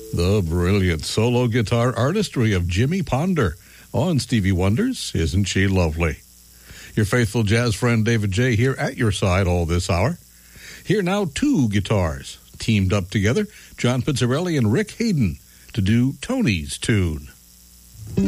The brilliant solo guitar artistry of Jimmy Ponder on Stevie Wonder's Isn't She Lovely? Your faithful jazz friend David J. here at your side all this hour. Here now, two guitars teamed up together, John Pizzarelli and Rick Hayden, to do Tony's Tune.